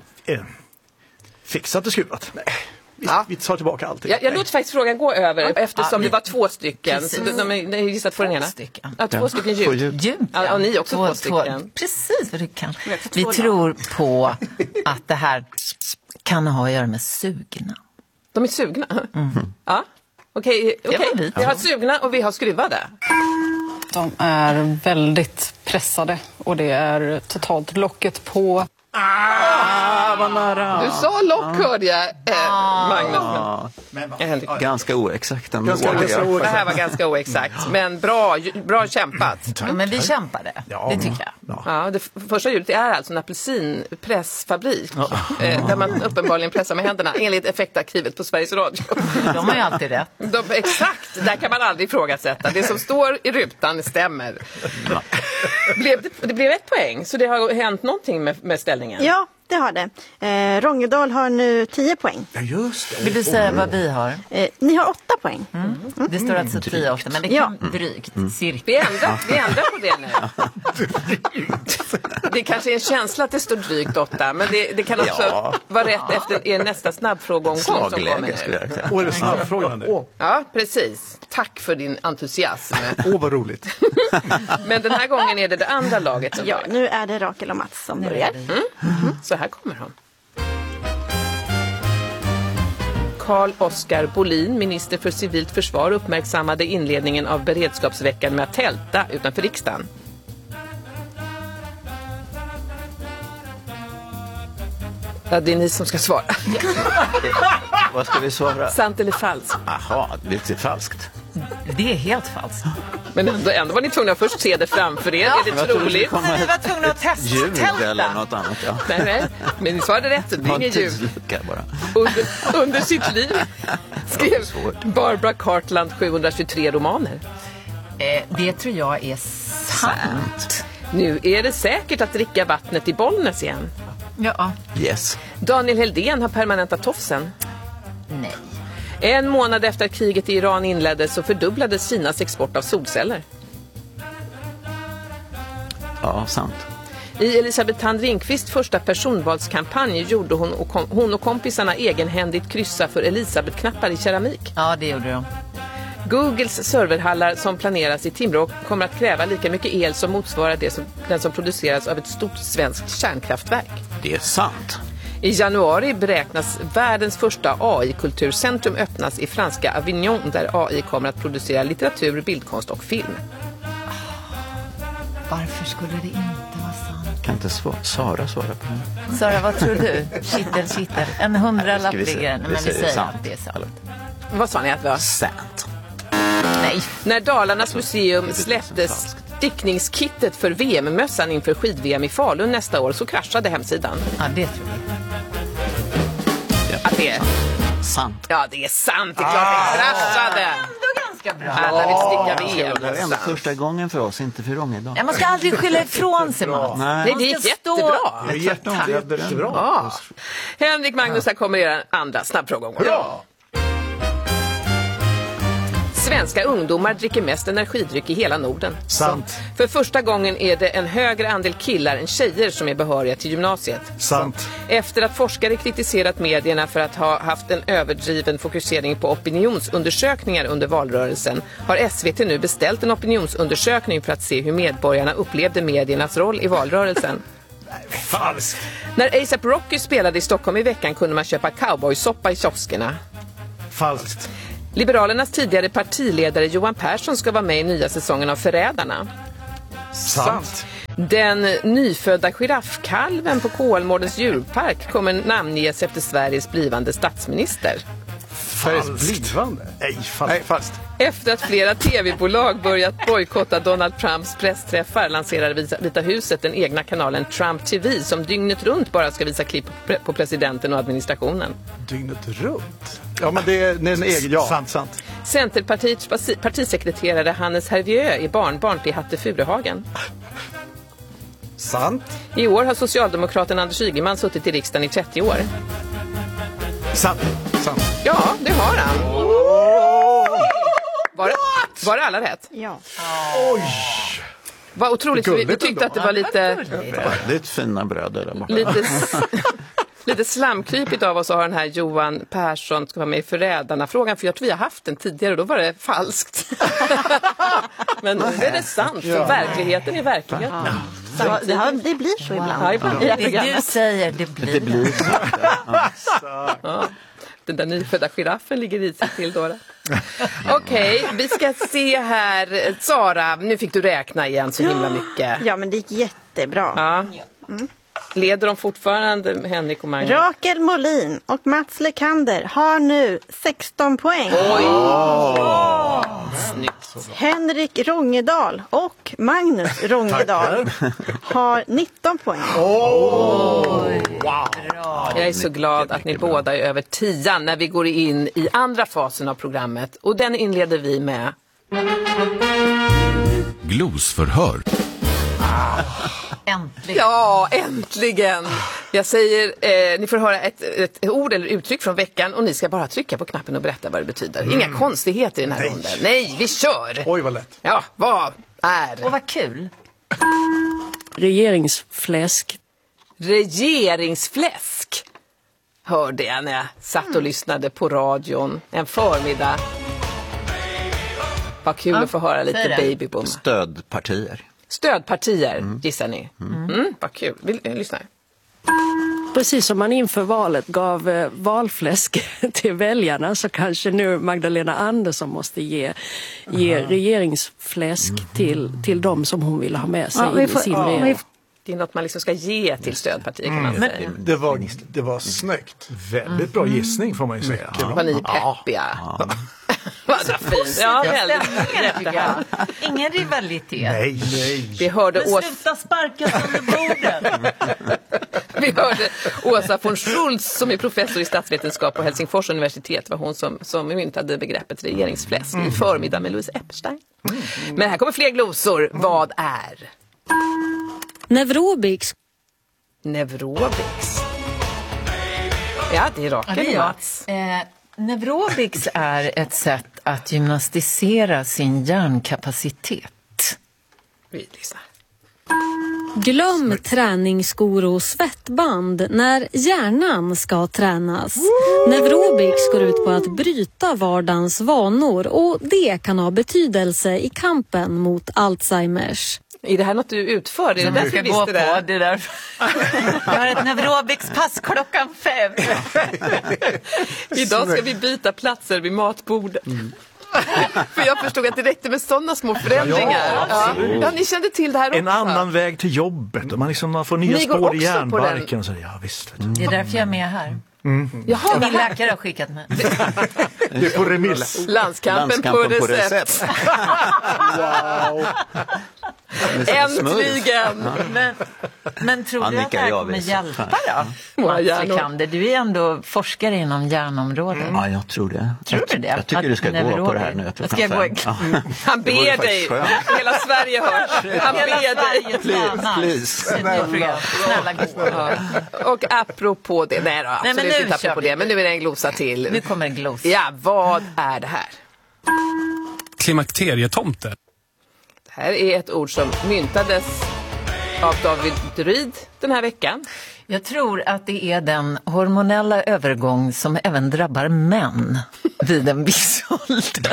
fixat och skruvat. Nej. Vi tar tillbaka allting. Jag låter faktiskt frågan gå över eftersom det var 2 stycken. Så de är gissat på den ena. 2 stycken ljud. Ja, och ni också 2 stycken. Precis vad du kan. Vi tror på att det här kan ha att göra med sugna. De är sugna? Ja. Okej. Vi har sugna och vi har skruvade. De är väldigt pressade och det är totalt locket på... vad nära. Du sa lock, hörde jag, Magnus. Men ganska oexakt. Det här var ganska oexakt, men bra kämpat. Ja, men vi kämpade, det tycker jag. Ja, det första ljudet är alltså en apelsinpressfabrik där man uppenbarligen pressar med händerna enligt effektarkivet på Sveriges Radio. De har ju alltid rätt. Exakt, där kan man aldrig ifrågasätta. Det som står i rutan stämmer. Det blev 1 poäng, så det har hänt någonting med ställningen. Ja, det har det. Rångedal har nu 10 poäng. Ja, just det. Vill du säga vad vi har? Ni har 8 poäng. Det står alltså 10-8, men det kan drygt. Cirka. Vi ändrar på det nu. Det kanske är en känsla att det står drygt 8, men det kan också vara rätt efter er nästa snabbfrågeomgång som kommer nu. Är det snabbfrågan nu? Ja, precis. Tack för din entusiasm. Vad roligt. Men den här gången är det andra laget som börjar. Nu är det Rakel och Mats som börjar. Så här kommer hon. Carl-Oskar Bolin, minister för civilt försvar, uppmärksammade inledningen av beredskapsveckan med att tälta utanför riksdagen. Ja, det är ni som ska svara. Vad ska vi svara? Sant eller falskt? Jaha, det är falskt. Det är helt falskt. Men ändå var ni tvungna att först se det framför er. Är det troligt? Nej, vi var tvungna att testa. Eller något annat, ja. Nej, men ni svarade rätt. Det är ingen ljud. Under sitt liv skrev Barbara Cartland 723 romaner. Det tror jag är sant. Nu är det säkert att dricka vattnet i Bollnäs igen. Ja. Yes. Daniel Heldén har permanenta tofsen. Nej. 1 månad efter att kriget i Iran inleddes så fördubblades Kinas export av solceller. Ja, sant. I Elisabeth Thand Ringqvists första personvalskampanj gjorde hon och kompisarna egenhändigt kryssa för Elisabeth-knappar i keramik. Ja, det gjorde de. Googles serverhallar som planeras i Timrå kommer att kräva lika mycket el som motsvarar den som produceras av ett stort svenskt kärnkraftverk. Det är sant. I januari beräknas världens första AI-kulturcentrum öppnas i franska Avignon där AI kommer att producera litteratur, bildkonst och film. Varför skulle det inte vara sant? Kan inte Sara svara på det? Sara, vad tror du? Kittel. En 100-lapp ligger. Men vi säger sant. att det är sant. Vad sa ni att det var? Sant. Nej. När Dalarnas museum släpptes stickningskittet för VM-mössan inför skid-VM i Falun nästa år så kraschade hemsidan. Ja, det tror jag. Att det är sant. Ja, det är sant. Det är klart det kraschade. Alla vill sticka VM. Det var ändå första gången för oss, inte för Rångedal. Ja, man ska aldrig skylla ifrån sig, Mats. Nej, det gick jättebra. Det är jättebra. Ja. Henrik Magnus, här kommer er andra snabbfråga. Svenska ungdomar dricker mest energidryck i hela Norden. Sant. För första gången är det en högre andel killar än tjejer som är behöriga till gymnasiet. Sant. Efter att forskare kritiserat medierna för att ha haft en överdriven fokusering på opinionsundersökningar under valrörelsen har SVT nu beställt en opinionsundersökning för att se hur medborgarna upplevde mediernas roll i valrörelsen. Falskt. När A$AP Rocky spelade i Stockholm i veckan kunde man köpa cowboysoppa i kioskerna. Falskt. Liberalernas tidigare partiledare Johan Persson ska vara med i nya säsongen av Förrädarna. Sant. Den nyfödda giraffkalven på Kolmårdens djurpark kommer namnges efter Sveriges blivande statsminister. Blivande? Nej, falskt. Efter att flera tv-bolag börjat bojkotta Donald Trumps pressträffar lanserar Vita huset den egna kanalen Trump TV som dygnet runt bara ska visa klipp på presidenten och administrationen. Dygnet runt? Ja, men det är en egen... Ja, sant. Centerpartiets partisekreterare Hannes Hervieux är barnbarn till Hatte Furuhagen. Sant. I år har socialdemokraten Anders Ygeman suttit i riksdagen i 30 år. Sant. Ja, det har han. Var det alla rätt? Ja. Oj! Vad otroligt, vi tyckte att det var lite... Väldigt fina bröder där borta. Lite slamkrypigt av oss att ha den här Johan Persson ska vara med i Förrädarna-frågan, för jag tror vi har haft den tidigare och då var det falskt. Men nu är det sant, för verkligheten är verkligheten. Ja, det blir så ibland. Det du säger, det blir så. Ja. Den där nyfödda giraffen ligger i sig till då. Okej, vi ska se här. Sara, nu fick du räkna igen så himla mycket. Ja, men det gick jättebra. Ja. Leder de fortfarande Henrik och Magnus? Rakel Molin och Mats Lekander har nu 16 poäng. Oj! Snyggt. Henrik Rångedal och Magnus Rångedal har 19 poäng. Wow. Jag är så glad att ni båda är över 10 när vi går in i andra fasen av programmet. Och den inleder vi med... Glosförhör. Äntligen. Ja, äntligen. Jag säger, ni får höra ett ord eller uttryck från veckan och ni ska bara trycka på knappen och berätta vad det betyder. Inga konstigheter i den här ronden. Nej, vi kör. Oj, vad lätt. Ja, vad är? Och vad kul. Regeringsfläsk. Regeringsfläsk. Hörde jag när jag satt och lyssnade på radion en förmiddag. Vad kul att få höra lite babyboom. Stödpartier, gissar ni? Vad kul. Vi lyssnar. Precis som man inför valet gav valfläsk till väljarna, så kanske nu Magdalena Andersson måste ge regeringsfläsk till dem som hon vill ha med sig i sin regering. Det är något man liksom ska ge till stödpartier, kan man säga. Det var snyggt. Väldigt bra gissning får man ju säga. Var ni peppiga? Vad fint. Ja, väldigt. Ingen rivalitet. Nej. Vi hörde sluta sparkas under bordet. Vi hörde Åsa von Schultz som är professor i statsvetenskap på Helsingfors universitet. Var hon som myntade begreppet regeringsfläsk i förmiddag med Louise Epstein. Men här kommer fler glosor. Vad är? Neurobics. Ja, det är Rakel och Mats. Neurobics är ett sätt att gymnastisera sin hjärnkapacitet. Vi lyssnar. Glöm träningsskor och svettband när hjärnan ska tränas. Neurobics går ut på att bryta vardagens vanor och det kan ha betydelse i kampen mot Alzheimers. Är det här något du utför? Det är det därför jag visste det. Det där. Jag har ett Neurobics-pass 5:00. Idag ska vi byta platser vid matbordet. För jag förstod att det räckte med sådana små förändringar. Ja, ni kände till det här också. En annan väg till jobbet. Man får nya spår i hjärnbarken. Så, ja, visst. Det är därför jag är med här. Jaha, min läkare har skickat mig. Det är på remiss. Landskampen på recept. Wow. Äntligen! Men tror du att det här kommer hjälpa då? Mats Lekander, du är ändå forskare inom hjärnområdet. Ja, jag tror det. Tror du det? Jag tycker du ska gå på det här nu. Han ber dig. Hela Sverige hör. Han ber dig. Please. Snälla gå. Och apropå det. Nej då, men nu inte apropå det. Men nu är det en glosa till. Nu kommer en glosa. Ja, vad är det här? klimakterietomte. Det här är ett ord som myntades av David Ryd den här veckan. Jag tror att det är den hormonella övergång som även drabbar män vid en viss ålder.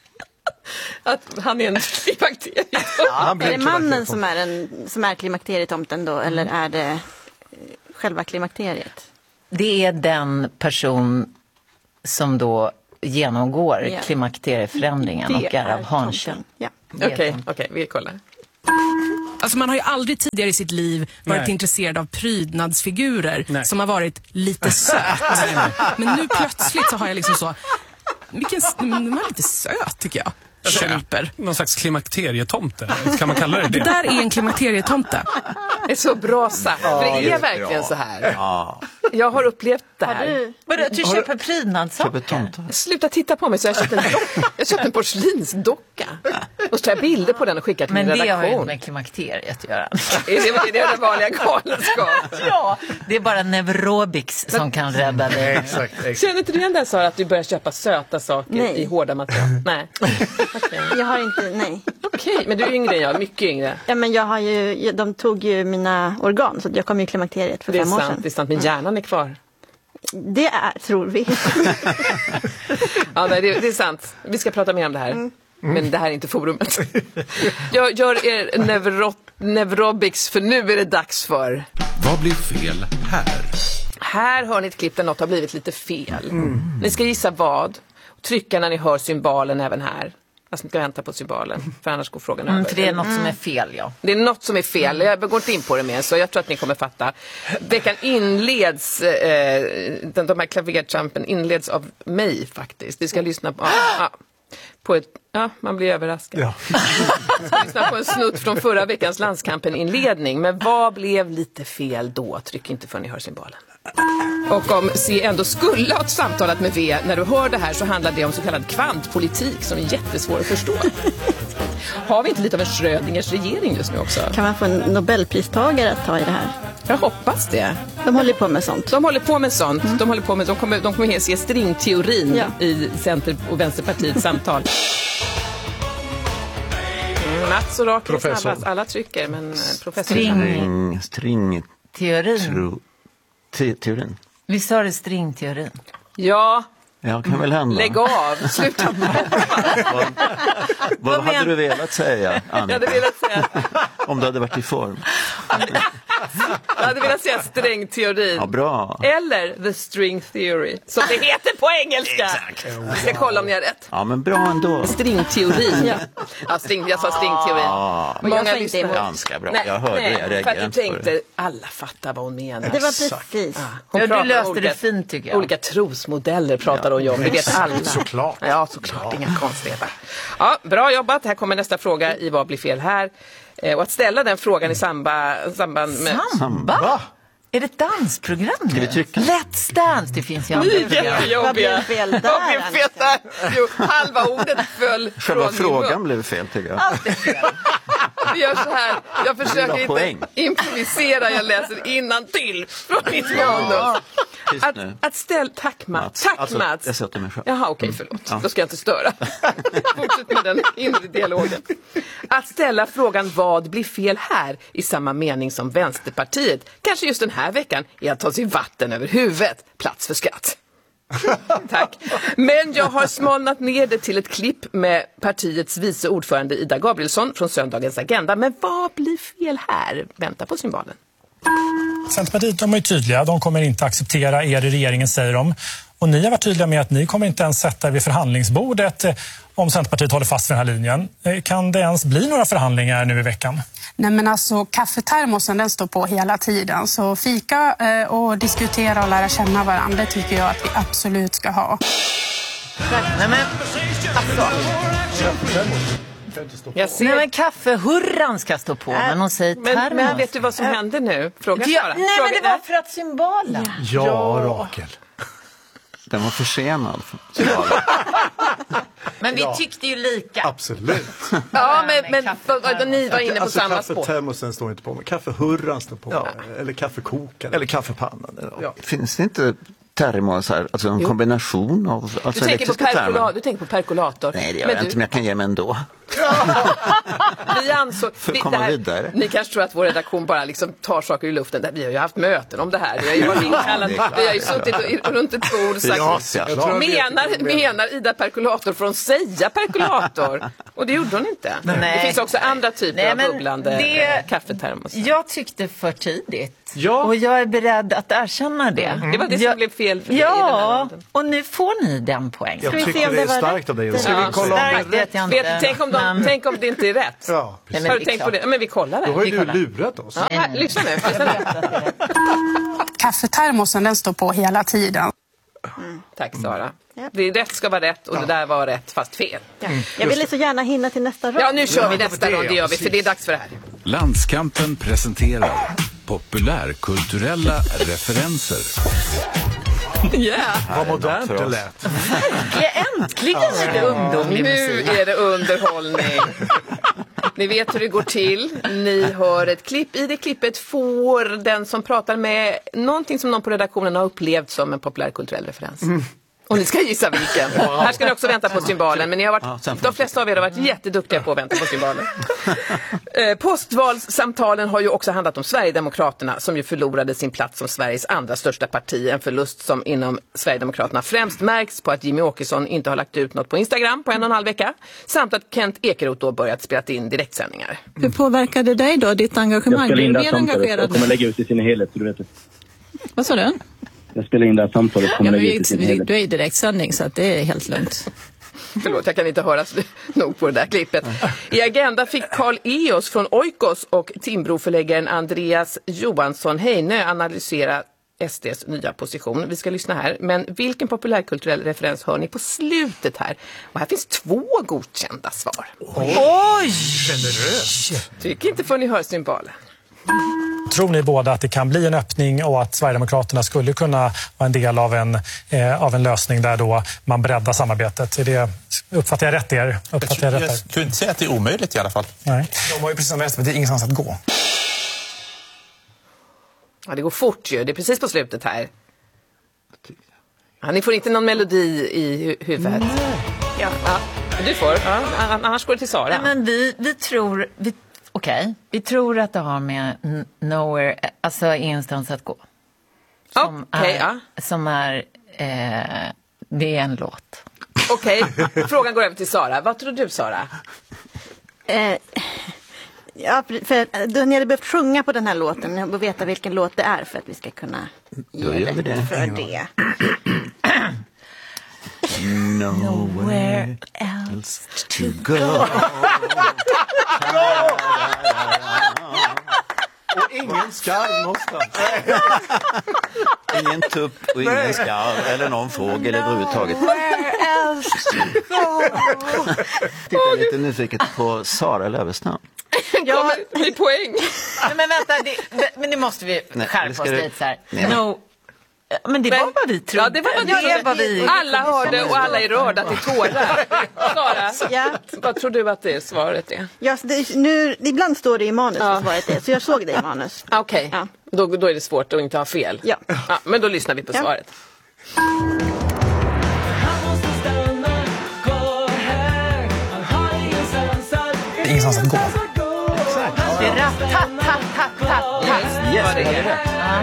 Att han är en klimakterietomte. Ja, är det mannen som är klimakterietomten då, eller är det själva klimakteriet? Det är den person som då genomgår klimakterieförändringen och är av hankön. Okej, vi kollar. Alltså man har ju aldrig tidigare i sitt liv varit intresserad av prydnadsfigurer som har varit lite söt. Men nu plötsligt så har jag liksom så, den var lite söt tycker jag. Köper. Någon slags klimakterietomte, kan man kalla det? Det där är en klimakterietomte. Det är så bra sagt, för det är verkligen så här. Jag har upplevt det här. Du köper prydnadssaker? Sluta titta på mig, så jag köpte en porslinsdocka. Och så tar jag bilder på den och skickar till min redaktion. Men det har ju med klimakteriet att göra. Är det den vanliga galenskap? Ja, det är bara Neurobics som kan rädda det. Exakt. Känner inte du igen det, Sara, att du börjar köpa söta saker i hårda material? Nej. Jag har inte, nej. Okej, men du är yngre än jag, mycket yngre. Ja, men jag har ju, de tog ju mina organ, så jag kom ju i klimakteriet för 5 år sedan. Det är sant, men hjärnan är kvar. Det är, tror vi. Ja, nej, det är sant. Vi ska prata mer om det här. Men det här är inte forumet. Jag gör er Neurobics, för nu är det dags för... Vad blir fel här? Här hör ni ett klipp där något har blivit lite fel. Ni ska gissa vad. Trycka när ni hör symbalen även här. Alltså ni ska vänta på symbalen, för annars går frågan över. För det är något som är fel, ja. Det är något som är fel. Jag går inte in på det mer, så jag tror att ni kommer fatta. Veckan inleds, de här klavertrampen inleds av mig faktiskt. Vi ska lyssna på ett... Ja, man blir överraskad. Ja. Vi ska lyssna på en snutt från förra veckans landskampen-inledning. Men vad blev lite fel då? Tryck inte för ni hör symbalen. Och om C ändå skulle ha samtalat med V när du hör det här, så handlar det om så kallad kvantpolitik som är jättesvår att förstå. Har vi inte lite av en Schrödingers regering just nu också? Kan man få en Nobelpristagare att ta i det här? Jag hoppas det. De håller på med sånt. De kommer att se stringteorin i Center- och Vänsterpartiets samtal. Mats och Rakel snabbast. Alla trycker, men professor... Teorin. Vi sa det stringteorin. Ja. Ja, kan väl hända. Lägg av. Sluta. Vad hade du velat säga, Annika? Jag hade velat säga... Om du hade varit i form. Jag hade velat säga strängteorin. Ja, bra. Eller the string theory, som det heter på engelska. Exakt. Vi ska kolla om ni har rätt. Ja, men bra ändå. Stringteorin. Jag sa stringteorin. Många lyssnar. Ganska bra. Jag hörde det. För att du tänkte, alla fattar vad hon menar. Det var precis. Du löste det fint, tycker jag. Olika trosmodeller pratar hon om. Det vet alla. Såklart. Ja, såklart. Inga konstigheter. Ja, bra jobbat. Här kommer nästa fråga i vad blir fel här. Och att ställa den frågan i samband med... Samba? Är det ett dansprogram nu? Let's Dance, det finns ju andra program. Vad blev fel där? Jo, halva ordet föll från... Själva frågan blev fel, tycker jag. Allt är fel. Vi gör så här. Jag försöker inte improvisera. Jag läser innantill från mitt manus. Att ställa... Tack, Mats. Tack, Mats. Jag sätter mig själv. Jaha, okej, förlåt. Då ska jag inte störa. Fortsätt med den inre dialogen. Att ställa frågan vad blir fel här i samma mening som Vänsterpartiet, kanske just den här veckan, är att ta sig vatten över huvudet. Plats för skratt. Tack. Men jag har smalnat ner det till ett klipp med partiets vice ordförande Ida Gabrielsson från söndagens Agenda. Men vad blir fel här? Vänta på symbalen. Centerpartiet, de är tydliga. De kommer inte acceptera er i regeringen, säger de. Och ni har varit tydliga med att ni kommer inte ens sätta vid förhandlingsbordet om Centerpartiet håller fast vid den här linjen. Kan det ens bli några förhandlingar nu i veckan? Nej, men alltså kaffetermosen, den står på hela tiden. Så fika och diskutera och lära känna varandra, det tycker jag att vi absolut ska ha. Nej, men alltså... Nej, men kaffehurran ska stå på, men hon säger termos. Men vet du vad som händer nu? Fråga Sara. Nej, men det var för att symbalen. Ja, Rakel. Den var försenad. Men vi tyckte ju lika. Absolut. Ja, men ni var inne på samma spår. Kaffetermosen står inte på, men kaffehurran står på. Ja. Eller kaffekokaren. Eller kaffepannan. Ja. Finns det inte termosar, alltså en kombination av alltså du tänker på perkulator. Nej, det gör jag inte, men jag kan ge mig ändå. Vi ansåg, för att komma vidare. Ni kanske tror att vår redaktion bara liksom tar saker i luften. Vi har ju haft möten om det här. Vi har ju varit inkallade. Vi har ju suttit runt ett bord och sagt menar Ida perkulator från säga perkulator? Och det gjorde hon inte. Nej. Det finns också andra typer av bubblande kaffetermos. Jag tyckte för tidigt. Ja. Och jag är beredd att erkänna det. Det var det som blev fel för ja, och nu får ni den poängen. Jag tycker det är starkt av dig. Ska vi kolla om det är rätt? Tänk om det inte är rätt. Ja. Har du tänkt på det? Men vi kollar det. Då har ju du lurat oss. Ja, lyssna nu. Kaffetermosen, den står på hela tiden. Tack Sara. Det rätt ska vara rätt och det där var rätt fast fel. Jag ville så gärna hinna till nästa rad. Ja, nu kör vi nästa rad, det gör vi, för det är dags för det här. Landskampen presenterar populärkulturella referenser. Vad modernt det lät. Äntligen lite ungdomlig musik. Nu är det underhållning. Ni vet hur det går till. Ni hör ett klipp. I det klippet får den som pratar med någonting som någon på redaktionen har upplevt som en populärkulturell referens. Och ni ska gissa vilken. Här ska ni också vänta på symbalen. Men ni har varit, de flesta av er har varit jätteduktiga på att vänta på symbalen. Postvalssamtalen har ju också handlat om Sverigedemokraterna, som ju förlorade sin plats som Sveriges andra största parti. En förlust som inom Sverigedemokraterna främst märks på att Jimmy Åkesson inte har lagt ut något på Instagram på 1,5 vecka. Samt att Kent Ekeroth då börjat spela in direktsändningar. Hur påverkade dig då, ditt engagemang? Jag spelar in det här samtalet och kommer lägga ut i sin helhet, så du vet det. Vad sa du? Jag spelar in det här samtalet och kommer lägga ut i sin helhet. Du är i direktsändning så att det är helt lugnt. Förlåt, jag kan inte höra nog på det där klippet. I Agenda fick Carl Eos från Oikos och Timbroförläggaren Andreas Johansson Heinö analysera SDs nya position. Vi ska lyssna här. Men vilken populärkulturell referens hör ni på slutet här? Och här finns 2 godkända svar. Oj! Generöst! Tycker inte för ni hör symbolen. Tror ni båda att det kan bli en öppning och att Sverigedemokraterna skulle kunna vara en del av en lösning där då man breddar samarbetet? Uppfattar jag rätt er? Jag skulle inte säga att det är omöjligt i alla fall. Nej. De har ju precis som Vänsterpartiet ingenstans att gå. Ja, det går fort ju. Det är precis på slutet här. Ja, ni får inte någon melodi i huvudet. Ja, du får. Ja, annars går det till Sara. Nej, men vi tror... vi tror att det har med nowhere, alltså ingenstans att gå. Som är det är en låt. Okej, frågan går över till Sara. Vad tror du, Sara? Ja, för då ni hade behövt sjunga på den här låten och veta vilken låt det är för att vi ska kunna ge det för det. Nowhere else to go. Och ingen skarv någonstans. Ingen tupp och ingen skarv eller någon fågel överhuvudtaget. Titta lite nyfiket på Sara Lövestam. Ja, det är poäng. Men vänta, men det måste vi skärpa oss lite så här. Men det var vad vi trodde. Ja, det var vad vi alla hörde och alla är rörda till tårar. Sara, vad tror du att det svaret är? Ja, ibland står det i manus svaret är, så jag såg det i manus. Okej, ja. Då är det svårt att inte ha fel. Ja, men då lyssnar vi på svaret. Ingenstans att gå. Det är rätt. Yes, det är rätt.